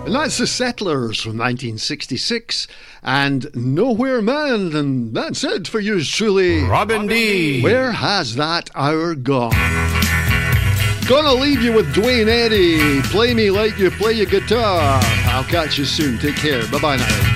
And that's the Settlers from 1966 and Nowhere Man. And that's it for you truly, Robin D. Where has that hour gone? Gonna leave you with Dwayne Eddy. Play me like you play your guitar. I'll catch you soon. Take care. Bye-bye now.